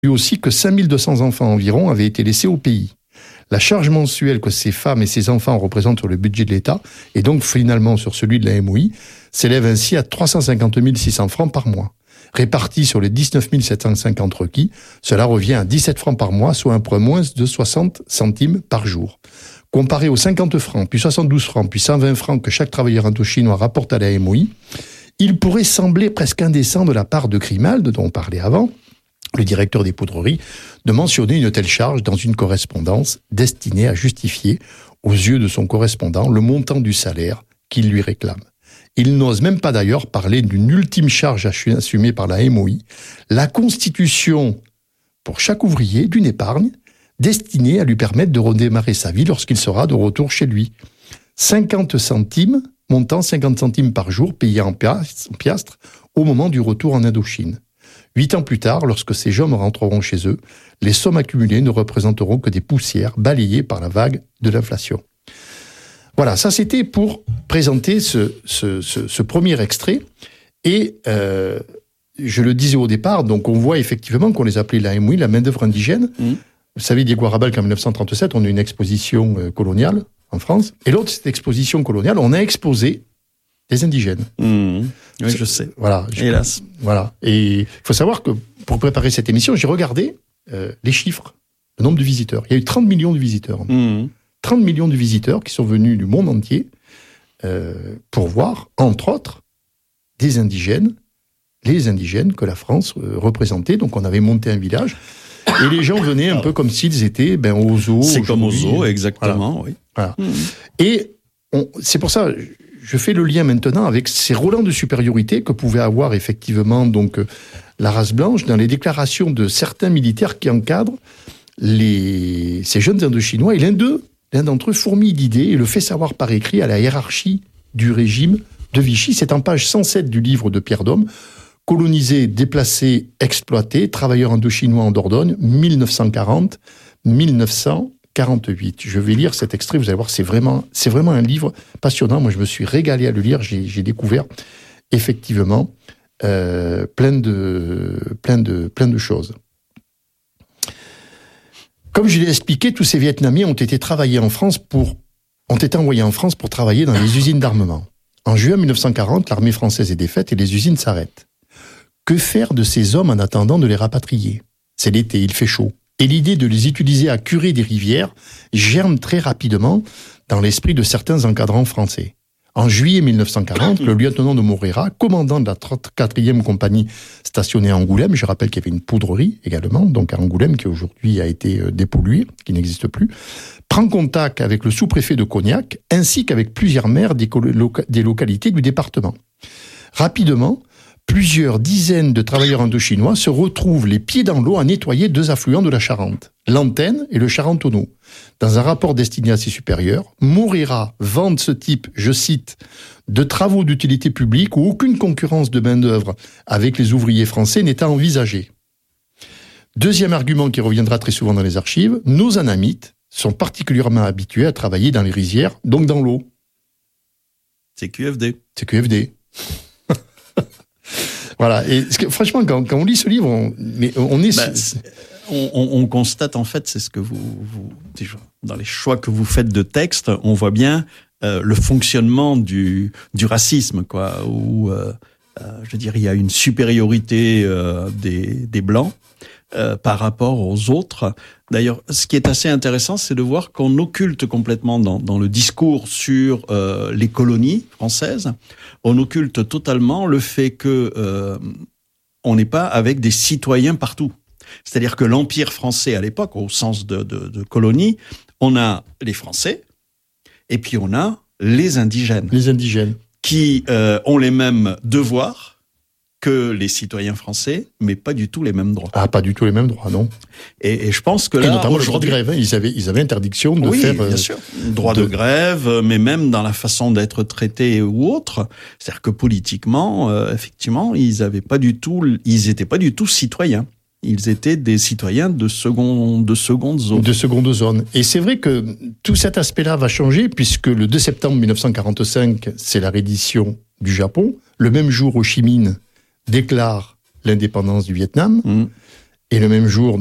vu aussi que 5200 enfants environ avaient été laissés au pays. La charge mensuelle que ces femmes et ces enfants représentent sur le budget de l'État, et donc finalement sur celui de la MOI, s'élève ainsi à 350 600 francs par mois. Répartis sur les 19 750 requis, cela revient à 17 francs par mois, soit un point moins de 60 centimes par jour. Comparé aux 50 francs, puis 72 francs, puis 120 francs que chaque travailleur indochinois rapporte à la MOI, il pourrait sembler presque indécent de la part de Grimald, dont on parlait avant, le directeur des poudreries, de mentionner une telle charge dans une correspondance destinée à justifier, aux yeux de son correspondant, le montant du salaire qu'il lui réclame. Il n'ose même pas d'ailleurs parler d'une ultime charge assumée par la MOI, la constitution pour chaque ouvrier d'une épargne destinée à lui permettre de redémarrer sa vie lorsqu'il sera de retour chez lui. 50 centimes, montant 50 centimes par jour payés en piastres au moment du retour en Indochine. 8 ans plus tard, lorsque ces hommes rentreront chez eux, les sommes accumulées ne représenteront que des poussières balayées par la vague de l'inflation. Voilà, ça c'était pour présenter ce premier extrait. Et je le disais au départ, donc on voit effectivement qu'on les appelait la MOI, la main-d'œuvre indigène. Vous savez, Diego Arrabal, qu'en 1937, on a eu une exposition coloniale en France. Et l'autre, cette exposition coloniale, on a exposé des indigènes. Oui, je sais. Voilà. Hélas. Voilà. Et il faut savoir que pour préparer cette émission, j'ai regardé les chiffres, le nombre de visiteurs. Il y a eu 30 millions de visiteurs. 30 millions de visiteurs qui sont venus du monde entier pour voir, entre autres, des indigènes, les indigènes que la France représentait. Donc on avait monté un village et les gens venaient un peu comme s'ils étaient au zoo. C'est comme au zoo, exactement. Voilà. Voilà. Et c'est pour ça, je fais le lien maintenant avec ces relents de supériorité que pouvait avoir effectivement donc la race blanche dans les déclarations de certains militaires qui encadrent ces jeunes Indochinois. Et l'un d'entre eux fourmille d'idées et le fait savoir par écrit à la hiérarchie du régime de Vichy. C'est en page 107 du livre de Pierre Daume, Colonisés, déplacés, exploités, travailleurs indochinois en Dordogne, 1940-1948. Je vais lire cet extrait, vous allez voir, c'est vraiment un livre passionnant. Moi, je me suis régalé à le lire, j'ai découvert effectivement plein de choses. Comme je l'ai expliqué, tous ces Vietnamiens ont été envoyés en France pour travailler dans les usines d'armement. En juin 1940, l'armée française est défaite et les usines s'arrêtent. Que faire de ces hommes en attendant de les rapatrier ? C'est l'été, il fait chaud. Et l'idée de les utiliser à curer des rivières germe très rapidement dans l'esprit de certains encadrants français. En juillet 1940, le lieutenant de Morera, commandant de la 34e compagnie stationnée à Angoulême, je rappelle qu'il y avait une poudrerie également, donc à Angoulême, qui aujourd'hui a été dépolluée, qui n'existe plus, prend contact avec le sous-préfet de Cognac, ainsi qu'avec plusieurs maires des localités du département. Rapidement, plusieurs dizaines de travailleurs indochinois se retrouvent les pieds dans l'eau à nettoyer deux affluents de la Charente, l'Antenne et le Charentonneau. Dans un rapport destiné à ses supérieurs, Morera vante ce type, je cite, de travaux d'utilité publique où aucune concurrence de main-d'œuvre avec les ouvriers français n'est à envisager. Deuxième argument qui reviendra très souvent dans les archives, nos anamites sont particulièrement habitués à travailler dans les rizières, donc dans l'eau. C'est QFD. C'est QFD. Voilà, et franchement, quand on lit ce livre, on constate en fait, c'est ce que vous dans les choix que vous faites de texte, on voit bien le fonctionnement du racisme, quoi. Où je veux dire, il y a une supériorité des blancs par rapport aux autres. D'ailleurs, ce qui est assez intéressant, c'est de voir qu'on occulte complètement dans le discours sur les colonies françaises, on occulte totalement le fait que on n'est pas avec des citoyens partout. C'est-à-dire que l'Empire français à l'époque, au sens de colonie, on a les Français et puis on a les indigènes. Les indigènes. Qui ont les mêmes devoirs que les citoyens français, mais pas du tout les mêmes droits. Ah, pas du tout les mêmes droits, non. Et je pense que là, et notamment le droit de grève, hein, ils avaient interdiction de faire. Oui, bien sûr. Droit de grève, mais même dans la façon d'être traité ou autre. C'est-à-dire que politiquement, effectivement, ils étaient pas du tout citoyens. Ils étaient des citoyens de seconde zone. De seconde zone. Et c'est vrai que tout cet aspect-là va changer, puisque le 2 septembre 1945, c'est la reddition du Japon. Le même jour, Ho Chi Minh déclare l'indépendance du Vietnam. Et le même jour,